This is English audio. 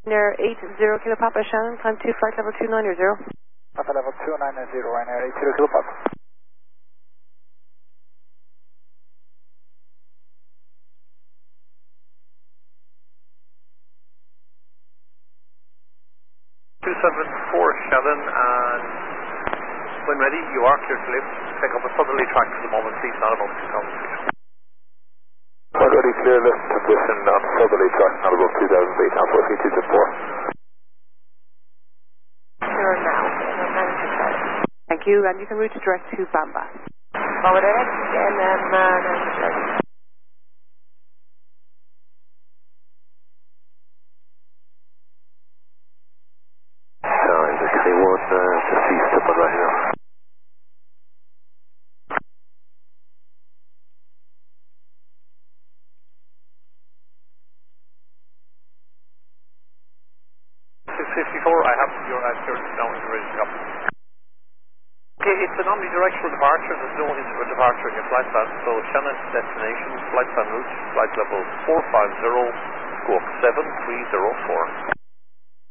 Ryanair 80 Kilo Papa Shannon, climb to flight level 290. Papa level 290, Ryanair 80 Kilo Papa. Shannon, and when ready, you are clear to lift. Take up a southerly track for the moment, please, not above 2,000 feet. Already clear lift position on southerly track, not above 2,000 feet, Alpha 3224. Sure now. Thank you, and you can route direct to Bamba. Forward direct, and then direct. Deceased up and right now. I have your clearance now and ready to go. Okay, it's an omnidirectional departure. There's no interval departure in your flight plan. So Shannon destination, flight plan route, flight level 450, squawk 7304.